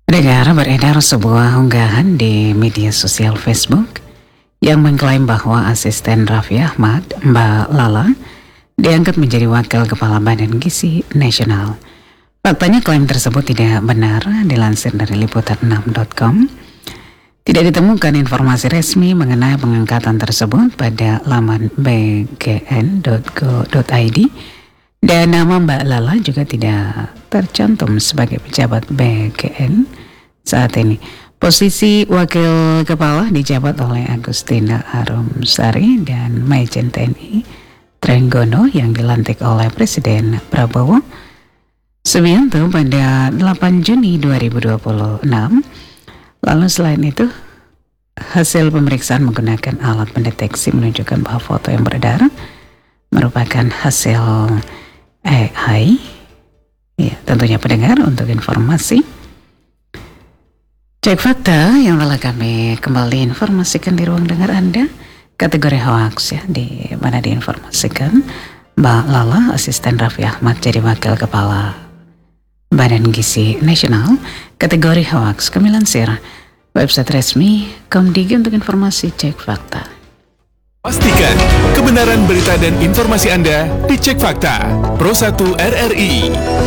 Pendengar, beredar sebuah unggahan di media sosial Facebook yang mengklaim bahwa asisten Raffi Ahmad, Mbak Lala, diangkat menjadi Wakil Kepala Badan Gizi Nasional. Faktanya klaim tersebut tidak benar. Dilansir dari liputan6.com, tidak ditemukan informasi resmi mengenai pengangkatan tersebut pada laman bgn.go.id, dan nama Mbak Lala juga tidak tercantum sebagai pejabat BGN saat ini. Posisi Wakil Kepala dijabat oleh Agustina Arumsari dan Majen TNI Trenggono yang dilantik oleh Presiden Prabowo Subianto pada 8 Juni 2026. Lalu selain itu, hasil pemeriksaan menggunakan alat pendeteksi menunjukkan bahwa foto yang beredar merupakan hasil AI. Ya, tentunya pendengar, untuk informasi cek fakta yang telah kami kembali informasikan di ruang dengar Anda, kategori hoax ya, di mana diinformasikan Mbak Lala, asisten Raffi Ahmad, jadi Wakil Kepala Badan Gizi Nasional, kategori hoax. Kami lansir website resmi Komdigi untuk informasi cek fakta. Pastikan kebenaran berita dan informasi Anda dicek fakta. Pro 1 RRI.